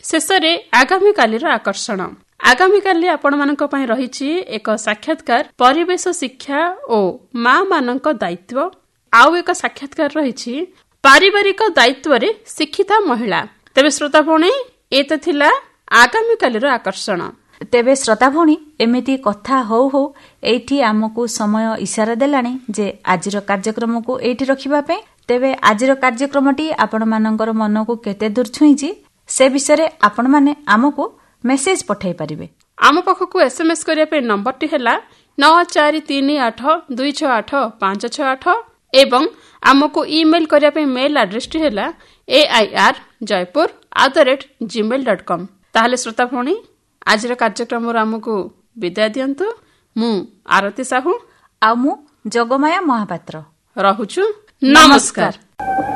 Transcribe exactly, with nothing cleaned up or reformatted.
ଶେଷରେ ଆଗାମୀକାଲିର ଆକର୍ଷଣ। ଆଗାମୀକାଲି ଆପଣମାନଙ୍କ ପାଇଁ ରହିଛି ଏକ ସାକ୍ଷାତକାର ପରିବେଶ ଶିକ୍ଷା ଓ ମା ମାନଙ୍କ ଦାୟିତ୍ୱ। ଆଉ ଏକ ସାକ୍ଷାତକାର ରହିଛି ପାରିବାରିକ ଦାୟିତ୍ୱରେ ଶିକ୍ଷିତା ମହିଳା। ତେବେ ଶ୍ରୋତା ଭଉଣୀ, ଏ ତ ଥିଲା ଆଗାମୀକାଲିର ଆକର୍ଷଣ। ତେବେ ଶ୍ରୋତା ଭଉଣୀ, ଏମିତି କଥା ହଉ ହଉ ଏଇଠି ଆମକୁ ସମୟ ଇସାରା ଦେଲାଣି ଯେ ଆଜିର କାର୍ଯ୍ୟକ୍ରମକୁ ଏଇଠି ରଖିବା ପାଇଁ। ତେବେ ଆଜିର କାର୍ଯ୍ୟକ୍ରମଟି ଆପଣମାନଙ୍କର ମନକୁ କେତେ ଦୂର ଛୁଇଁଛି ସେ ବିଷୟରେ ଆପଣମାନେ ଆମକୁ ମେସେଜ ପଠାଇ ପାରିବେ। ଆମ ପାଖକୁ ଏସଏମଏସ୍ କରିବା ପାଇଁ ନମ୍ବରଟି ହେଲା ନଅ ଚାରି ତିନି ଆଠ ଦୁଇ ଛଅ ଆଠ ପାଞ୍ଚ ଛଅ ଆଠ ଏବଂ ଆମକୁ ଇମେଲ୍ କରିବା ପାଇଁ ମେଲ୍ ଆଡ୍ରେସଟି ହେଲା A I R Jaipur at the rate Gmail dot com. ତାହେଲେ ଶ୍ରୋତା ଭଉଣୀ, ଆଜିର କାର୍ଯ୍ୟକ୍ରମରୁ ଆମକୁ ବିଦାୟ ଦିଅନ୍ତୁ। ମୁଁ ଆରତୀ ସାହୁ ଆଉ ମୁଁ ଯୋଗମାୟା ମହାପାତ୍ର ରହୁଛୁ। ନମସ୍କାର।